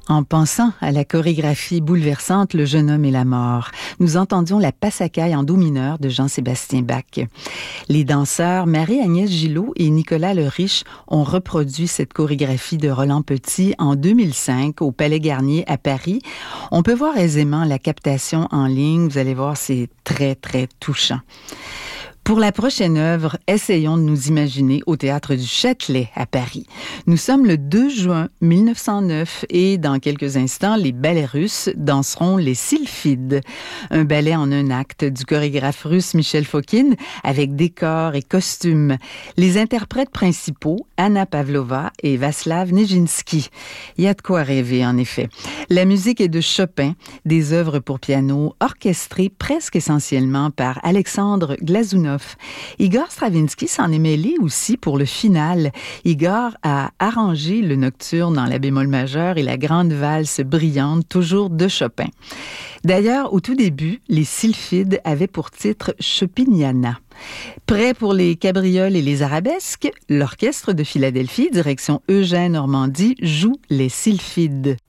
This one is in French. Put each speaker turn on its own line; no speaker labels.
En pensant à la chorégraphie bouleversante Le jeune homme et la mort, nous entendions la Passacaille en do mineur de Jean-Sébastien Bach. Les danseurs Marie-Agnès Gillot et Nicolas Le Riche ont reproduit cette chorégraphie de Roland Petit en 2005 au Palais Garnier à Paris. On peut voir aisément la captation en ligne. Vous allez voir, c'est très, très touchant. Pour la prochaine œuvre, essayons de nous imaginer au Théâtre du Châtelet à Paris. Nous sommes le 2 juin 1909 et dans quelques instants, les ballets russes danseront les Sylphides, un ballet en un acte du chorégraphe russe Michel Fokin avec décors et costumes. Les interprètes principaux, Anna Pavlova et Vaslav Nijinsky. Il y a de quoi rêver en effet. La musique est de Chopin, des œuvres pour piano orchestrées presque essentiellement par Alexandre Glazunov. Igor Stravinsky s'en est mêlé aussi pour le final. Igor a arrangé le nocturne en la bémol majeur et la grande valse brillante, toujours de Chopin. D'ailleurs, au tout début, les Sylphides avaient pour titre Chopiniana. Prêt pour les cabrioles et les arabesques, l'orchestre de Philadelphie, direction Eugène Normandie, joue les Sylphides.